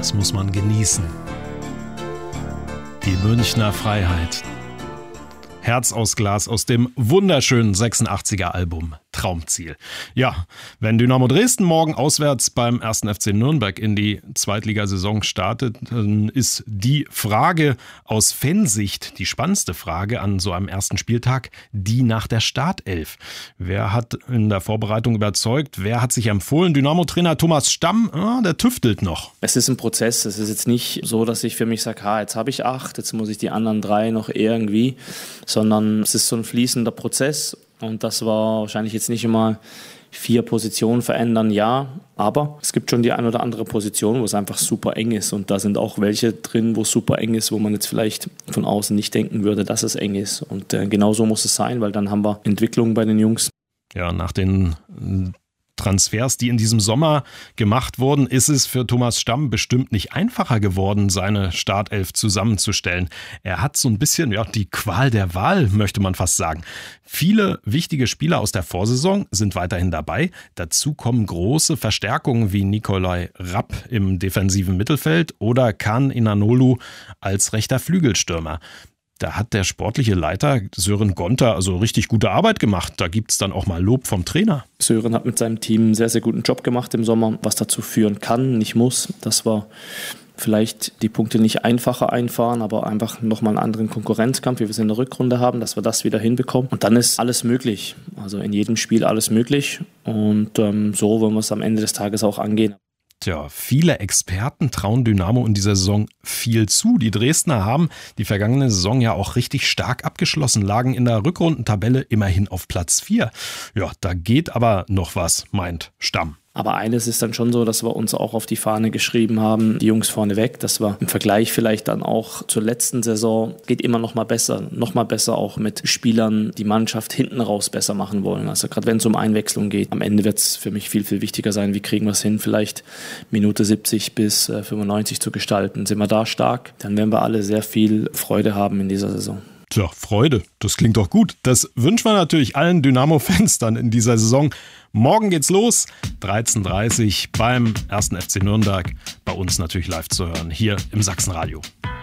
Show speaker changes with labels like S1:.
S1: Das muss man genießen. Die Münchner Freiheit. Herz aus Glas aus dem wunderschönen 86er Album Traumziel. Ja, wenn Dynamo Dresden morgen auswärts beim 1. FC Nürnberg in die Zweitligasaison startet, dann ist die Frage aus Fansicht, die spannendste Frage an so einem ersten Spieltag, die nach der Startelf. Wer hat in der Vorbereitung überzeugt? Wer hat sich empfohlen? Dynamo-Trainer Thomas Stamm, der tüftelt noch.
S2: Es ist ein Prozess. Es ist jetzt nicht so, dass ich für mich sage, jetzt habe ich 8, jetzt muss ich die anderen 3 noch irgendwie, sondern es ist so ein fließender Prozess. Und das war wahrscheinlich jetzt nicht immer 4 Positionen verändern, ja. Aber es gibt schon die ein oder andere Position, wo es einfach super eng ist. Und da sind auch welche drin, wo es super eng ist, wo man jetzt vielleicht von außen nicht denken würde, dass es eng ist. Und genau so muss es sein, weil dann haben wir Entwicklung bei den Jungs.
S1: Ja, nach den Transfers, die in diesem Sommer gemacht wurden, ist es für Thomas Stamm bestimmt nicht einfacher geworden, seine Startelf zusammenzustellen. Er hat so ein bisschen die Qual der Wahl, möchte man fast sagen. Viele wichtige Spieler aus der Vorsaison sind weiterhin dabei. Dazu kommen große Verstärkungen wie Nikolai Rapp im defensiven Mittelfeld oder Can Inanolu als rechter Flügelstürmer. Da hat der sportliche Leiter Sören Gonter also richtig gute Arbeit gemacht. Da gibt es dann auch mal Lob vom Trainer.
S2: Sören hat mit seinem Team einen sehr, sehr guten Job gemacht im Sommer, was dazu führen kann, nicht muss. Das war vielleicht die Punkte nicht einfacher einfahren, aber einfach nochmal einen anderen Konkurrenzkampf, wie wir es in der Rückrunde haben, dass wir das wieder hinbekommen. Und dann ist alles möglich. Also in jedem Spiel alles möglich. Und so wollen wir es am Ende des Tages auch angehen.
S1: Tja, viele Experten trauen Dynamo in dieser Saison viel zu. Die Dresdner haben die vergangene Saison ja auch richtig stark abgeschlossen, lagen in der Rückrundentabelle immerhin auf Platz 4. Ja, da geht aber noch was, meint Stamm.
S2: Aber eines ist dann schon so, dass wir uns auch auf die Fahne geschrieben haben, die Jungs vorneweg, dass wir im Vergleich vielleicht dann auch zur letzten Saison geht immer noch mal besser auch mit Spielern die Mannschaft hinten raus besser machen wollen. Also gerade wenn es um Einwechslung geht, am Ende wird es für mich viel, viel wichtiger sein, wie kriegen wir es hin, vielleicht Minute 70 bis 95 zu gestalten. Sind wir da stark, dann werden wir alle sehr viel Freude haben in dieser Saison.
S1: Tja, Freude, das klingt doch gut. Das wünschen wir natürlich allen Dynamo-Fans dann in dieser Saison. Morgen geht's los, 13:30 beim 1. FC Nürnberg. Bei uns natürlich live zu hören, hier im Sachsenradio.